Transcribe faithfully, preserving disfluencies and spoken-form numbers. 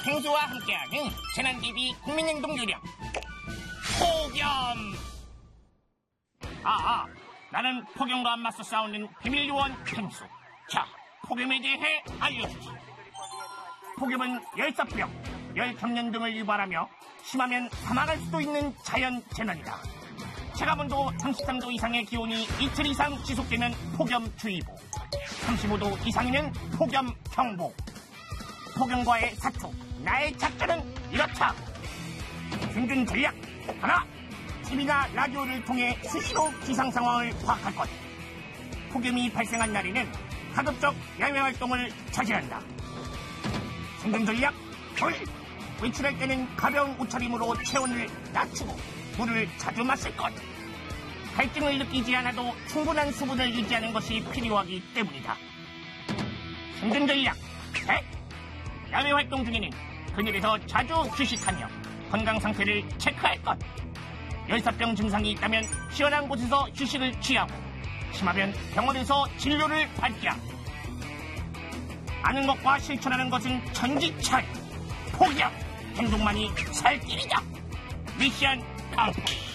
펭수와 함께하는 재난대비 국민행동 요령 폭염. 아아, 나는 폭염과 맞서 싸우는 비밀요원 펭수. 자, 폭염에 대해 알려주지. 폭염은 열사병, 열경련 등을 유발하며 심하면 사망할 수도 있는 자연재난이다. 체감온도 삼십삼 도 이상의 기온이 이틀 이상 지속되면 폭염주의보, 삼십오 도 이상이면 폭염경보. 폭염과의 사투, 나의 작전은 이렇다. 생존 전략 하나, 티비나 라디오를 통해 수시로 기상 상황을 파악할 것. 폭염이 발생한 날에는 가급적 야외 활동을 자제한다. 생존 전략 둘, 외출할 때는 가벼운 옷차림으로 체온을 낮추고 물을 자주 마실 것. 갈증을 느끼지 않아도 충분한 수분을 유지하는 것이 필요하기 때문이다. 생존 전략 셋, 야외 활동 중에는 그늘에서 자주 휴식하며 건강 상태를 체크할 것. 열사병 증상이 있다면 시원한 곳에서 휴식을 취하고 심하면 병원에서 진료를 받자. 아는 것과 실천하는 것은 천지 차이. 폭염, 행동만이 살 길이다. 미션 컴플릿.